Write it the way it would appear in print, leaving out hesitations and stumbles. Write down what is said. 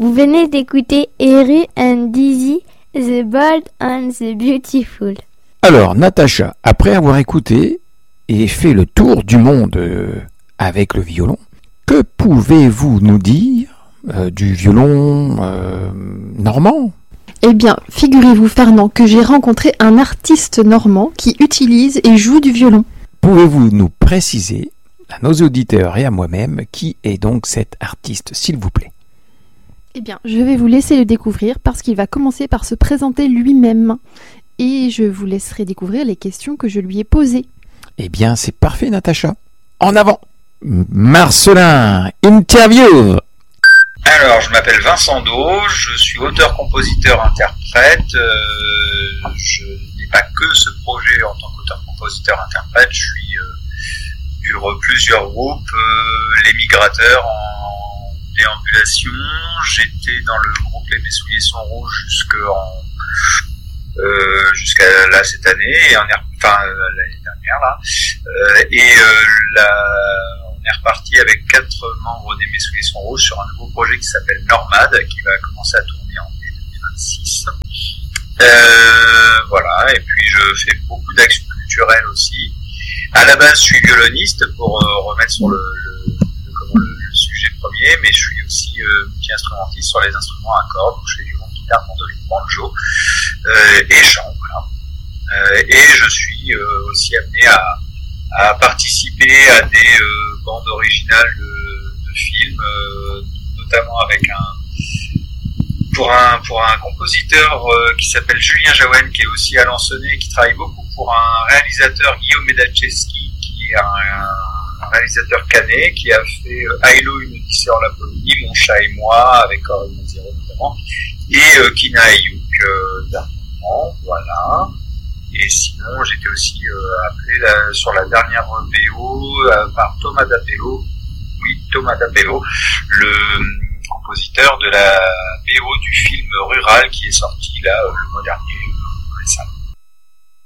Vous venez d'écouter Eru and Dizzy, The Bold and the Beautiful. Alors, Natacha, après avoir écouté et fait le tour du monde avec le violon, que pouvez-vous nous dire du violon normand ? Eh bien, figurez-vous, Fernand, que j'ai rencontré un artiste normand qui utilise et joue du violon. Pouvez-vous nous préciser, à nos auditeurs et à moi-même, qui est donc cet artiste, s'il vous plaît ? Eh bien, je vais vous laisser le découvrir parce qu'il va commencer par se présenter lui-même. Et je vous laisserai découvrir les questions que je lui ai posées. Eh bien, c'est parfait, Natacha. En avant ! Marcelin, interview ! Alors, je m'appelle Vincent Do, je suis auteur, compositeur, interprète. Je n'ai pas que ce projet en tant qu'auteur, compositeur, interprète. Je suis sur plusieurs groupes, les Migrateurs en déambulation. J'étais dans le groupe Les Mes Souliers sont rouges jusqu'à là cette année, et l'année dernière là. On est reparti avec 4 membres des Mes Souliers sont rouges sur un nouveau projet qui s'appelle Normade, qui va commencer à tourner en mai 2026. Voilà, et puis je fais beaucoup d'actions culturelles aussi. À la base, je suis violoniste pour remettre sur le sujet premier, mais je suis aussi multi-instrumentiste sur les instruments à cordes, donc je fais violon, guitare, mandoline, banjo et chant. Voilà. Et je suis aussi amené à participer à des bandes originales de films, notamment avec pour un compositeur qui s'appelle Julien Jaouen, qui est aussi à Lansonnais, qui travaille beaucoup pour un réalisateur, Guillaume Medalczewski, qui est un réalisateur canet, qui a fait Aïlo, une Odyssée en Laponie, Mon chat et moi, avec Corinne Mazero notamment, et Kina Ayuk dernièrement, voilà. Et sinon, j'étais aussi appelé sur la dernière BO par Thomas Dappello, le compositeur de la BO du film Rural qui est sorti là le mois dernier dans les salles.